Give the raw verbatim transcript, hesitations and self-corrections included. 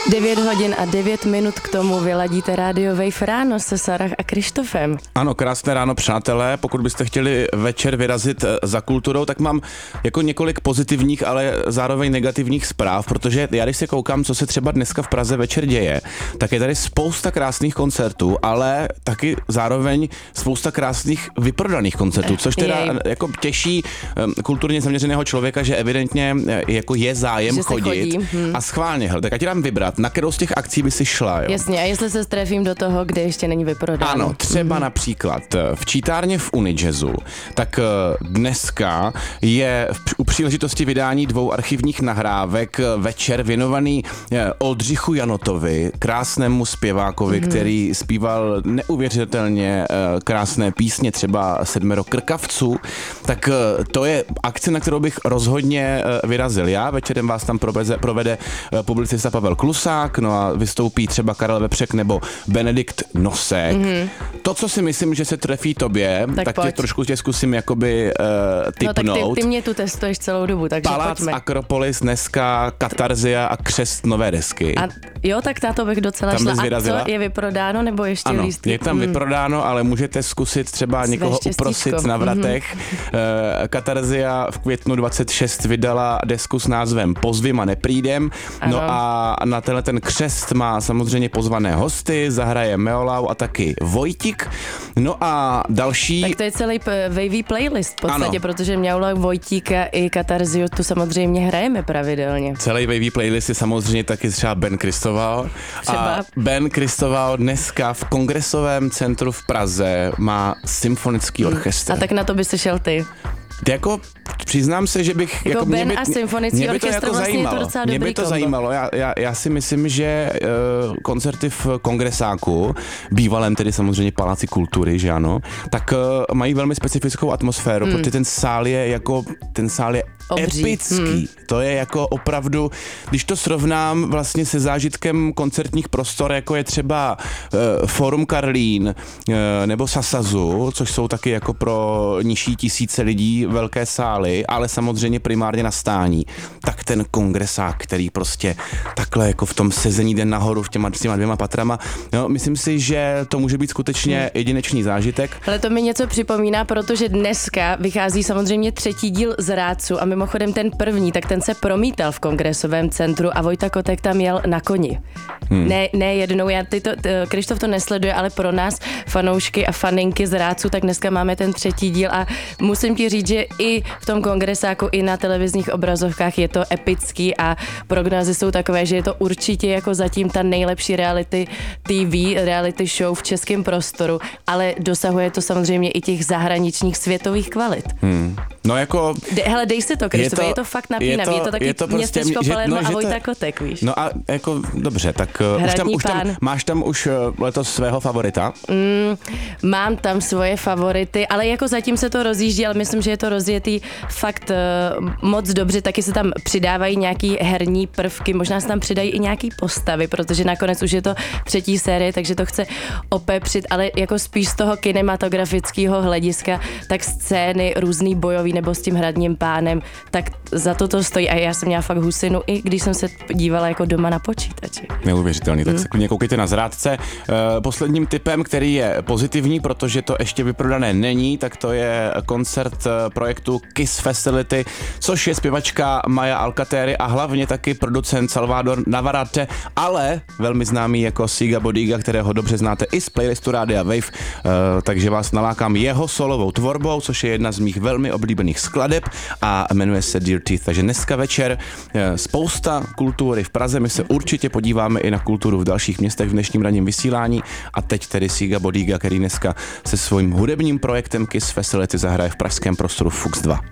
devět hodin a devět minut k tomu vyladíte Radio Wave ráno se Sarah a Krištofem. Ano, krásné ráno, přátelé. Pokud byste chtěli večer vyrazit za kulturou, tak mám jako několik pozitivních, ale zároveň negativních zpráv, protože já když se koukám, co se třeba dneska v Praze večer děje, tak je tady spousta krásných koncertů, ale taky zároveň spousta krásných vyprodaných koncertů, což teda Jej. jako těší kulturně zaměřeného člověka, že evidentně jako je zájem Že se chodit. chodí, hm. A schválně, hele, tak ať dám vybrat, na kterou z těch akcí by si šla, jo? Jasně, a jestli se strefím do toho, kde ještě není vyprodáno. Ano, třeba mm-hmm. například v čítárně v Unijazzu, tak dneska je u příležitosti vydání dvou archivních nahrávek večer věnovaný Oldřichu Janotovi, krásnému zpěvákovi, mm-hmm. který zpíval neuvěřitelně krásné písně, třeba Sedmero krkavců, tak to je akce, na kterou bych rozhodně vyrazil já. Večerem vás tam provede, provede publicista Pavel Klusák, no a vystoupí třeba Karel Vepřek nebo Benedikt Nosek. Mm-hmm. To, co si myslím, že se trefí tobě, tak, tak tě trošku tě zkusím jakoby uh, tipnout. No tak ty, ty mě tu testuješ celou dobu, takže Palác pojďme. Akropolis, dneska Katarzia a křest nové desky. A jo, tak táto bych docela tam šla. A co, je vyprodáno nebo ještě ano, lístky? je tam mm. vyprodáno, ale můžete zkusit třeba Své někoho štěstíčko. uprosit na vratech. Mm-hmm. Uh, Katarzia v květnu dvacet šest vydala desku s názvem Pozvím a neprídem. Ano. No a na tenhle ten křest má samozřejmě pozvané hosty, zahraje Meolau a taky Vojtík. No a další... Tak to je celý p- wavy playlist v podstatě, ano. protože Meolau, Vojtíka i Katarziu tu samozřejmě hrajeme pravidelně. Celý wavy playlist je samozřejmě taky třeba Ben Kristoval. Třeba. A Ben Kristoval dneska v Kongresovém centru v Praze má symfonický orchestr. A tak na to by se šel ty. Jako přiznám se, že bych... Jako, jako Ben mě by, a symfonický mě by orchestr to jako vlastně zajímalo. je to docela Mě dobrý by to kombo. zajímalo. Já, já, já si myslím, že uh, koncerty v Kongresáku, bývalém tedy samozřejmě Paláci kultury, že ano, tak uh, mají velmi specifickou atmosféru, hmm. protože ten sál je jako, ten sál je Obří. epický. Hmm. To je jako opravdu, když to srovnám vlastně se zážitkem koncertních prostor, jako je třeba uh, Forum Karlín uh, nebo Sasazu, což jsou taky jako pro nižší tisíce lidí velké sály, ale samozřejmě primárně na stání, tak ten Kongresák, který prostě takhle jako v tom sezení jde nahoru v těma, těma dvěma patrama, no, myslím si, že to může být skutečně hmm. jedinečný zážitek. Ale to mi něco připomíná, protože dneska vychází samozřejmě třetí díl Zrádců a mimochodem ten první, tak ten se promítal v Kongresovém centru a Vojta Kotek tam jel na koni. Hmm. Ne, ne jednou, já ty to, Krištof to nesleduje, ale pro nás fanoušky a faninky Zrádců, tak dneska máme ten třetí díl a musím ti říct, že i v tom Kongresáku, i na televizních obrazovkách je to epický a prognozy jsou takové, že je to určitě jako zatím ta nejlepší reality T V, reality show v českém prostoru, ale dosahuje to samozřejmě i těch zahraničních světových kvalit. Hmm. No jako... De, hele, dej si to, Krištofe, je, je to fakt napínavý, je to, je to taky je to prostě, městečko Palermo no, a Vojta to, Kotek, víš. No a jako dobře, tak už tam, už tam, máš tam už letos svého favorita? Mm, mám tam svoje favority, ale jako zatím se to rozjíždí, ale myslím, že je to rozjetý fakt uh, moc dobře, taky se tam přidávají nějaký herní prvky, možná se tam přidají i nějaký postavy, protože nakonec už je to třetí série, takže to chce opepřit, ale jako spíš z toho kinematografického hlediska, tak scény různý bojový nebo s tím hradním pánem, tak za to to stojí a já jsem měla fakt husinu, i když jsem se dívala jako doma na počítači. Neuvěřitelný, tak hmm. se klidně koukejte na Zrádce. Posledním tipem, který je pozitivní, protože to ještě vyprodané není, tak to je koncert projektu Kiss Facility, což je zpěvačka Maja Alcatéry a hlavně taky producent Salvador Navarrete, ale velmi známý jako Siga Bodiga, kterého dobře znáte i z playlistu Rádia Wave, takže vás nalákám jeho solovou tvorbou, což je jedna z mých velmi oblíbených skladeb a jmenuje se Dear Teeth. Takže dneska večer spousta kultury v Praze, my se určitě podíváme i na kulturu v dalších městech v dnešním ranním vysílání a teď tedy Siga Bodiga, který dneska se svým hudebním projektem Kiss Facility zahraje v pražském prostoru Fux dva.